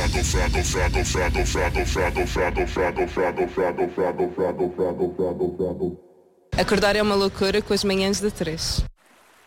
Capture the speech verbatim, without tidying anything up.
Acordar é uma loucura com as manhãs da três.